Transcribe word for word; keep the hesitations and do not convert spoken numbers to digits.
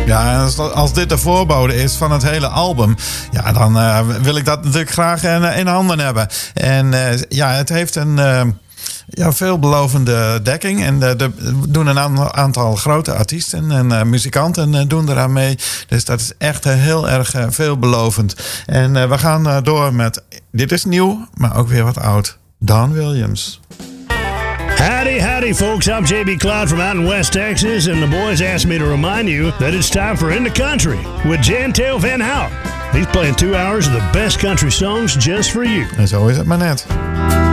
Ja, als, als dit de voorbode is van het hele album, ja, dan uh, wil ik dat natuurlijk graag in, in handen hebben. En uh, ja, het heeft een uh, ja, veelbelovende dekking. En uh, er doen een aantal grote artiesten en uh, muzikanten uh, doen eraan mee. Dus dat is echt uh, heel erg uh, veelbelovend. En uh, we gaan uh, door met, dit is nieuw, maar ook weer wat oud. Don Williams. Howdy, howdy, folks. I'm J B Cloud from out in West Texas, and the boys asked me to remind you that it's time for In the Country with Jantel Van Hout. He's playing two hours of the best country songs just for you. En zo is het maar net.